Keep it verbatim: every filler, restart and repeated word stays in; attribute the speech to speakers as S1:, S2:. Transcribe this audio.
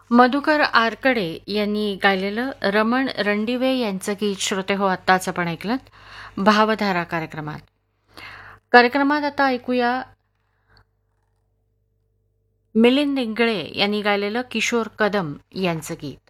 S1: मधुकर आरकडे यांनी गायलेलं रमण रणदिवे यांचं गीत श्रोते हो आत्ताच आपण ऐकलं भावधारा कार्यक्रमात. कार्यक्रमात आता ऐकूया मिलिंद इंगळे यांनी गायलेलं किशोर कदम यांचं गीत.